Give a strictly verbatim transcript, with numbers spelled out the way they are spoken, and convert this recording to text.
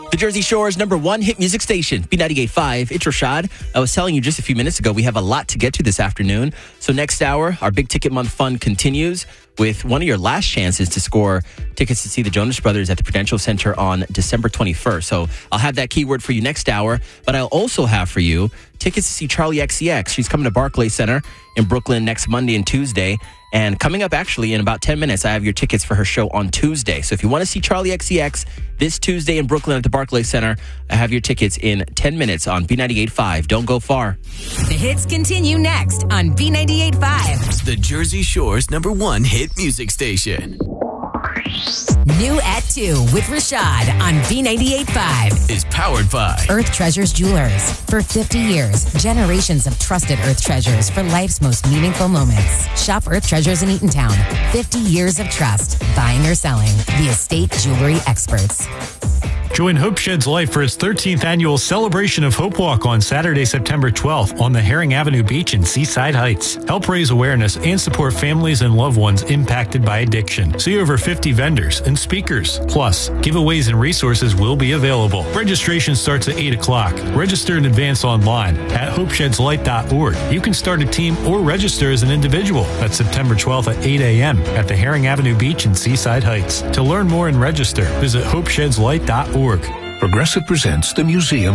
The Jersey Shore's number one hit music station, B ninety-eight point five. It's Rashad. I was telling you just a few minutes ago, we have a lot to get to this afternoon. So next hour, our Big Ticket Month fun continues with one of your last chances to score tickets to see the Jonas Brothers at the Prudential Center on December twenty-first. So I'll have that keyword for you next hour, but I'll also have for you tickets to see Charlie X C X. She's coming to Barclays Center in Brooklyn next Monday and Tuesday. And coming up, actually, in about ten minutes, I have your tickets for her show on Tuesday. So if you want to see Charlie X C X this Tuesday in Brooklyn at the Barclays Center, I have your tickets in ten minutes on B ninety-eight point five. Don't go far. The hits continue next on B ninety-eight point five. The Jersey Shore's number one hit music station. New at two with Rashad on B ninety-eight point five. Is powered by Earth Treasures Jewelers. For fifty years, generations of trusted Earth Treasures for life's most meaningful moments. Shop Earth Treasures in Eatontown. fifty years of trust. Buying or selling. The estate jewelry experts. Join Hope Sheds Life for its thirteenth annual Celebration of Hope Walk on Saturday, September twelfth on the Herring Avenue Beach in Seaside Heights. Help raise awareness and support families and loved ones impacted by addiction. See over fifty vendors and speakers. Plus, giveaways and resources will be available. Registration starts at eight o'clock. Register in advance online at hope sheds light dot org. You can start a team or register as an individual. That's September twelfth at eight a.m. at the Herring Avenue Beach in Seaside Heights. To learn more and register, visit hope sheds light dot org. Progressive presents the Museum